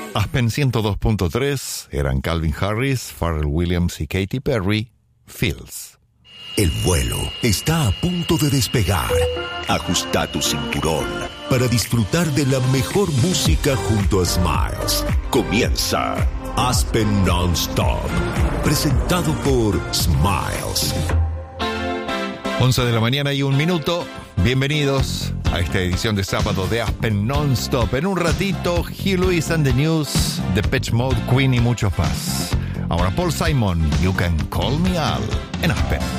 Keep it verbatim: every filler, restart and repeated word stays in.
Aspen ciento dos punto tres eran Calvin Harris, Pharrell Williams y Katy Perry, Feels. El vuelo está a punto de despegar. Ajusta tu cinturón para disfrutar de la mejor música junto a Smiles. Comienza Aspen Non-Stop, presentado por Smiles. once de la mañana y un minuto. Bienvenidos a esta edición de sábado de Aspen Non-Stop. En un ratito, Huey Lewis and the News, Depeche Mode, Queen y muchos más. Ahora Paul Simon, You Can Call Me Al, en Aspen.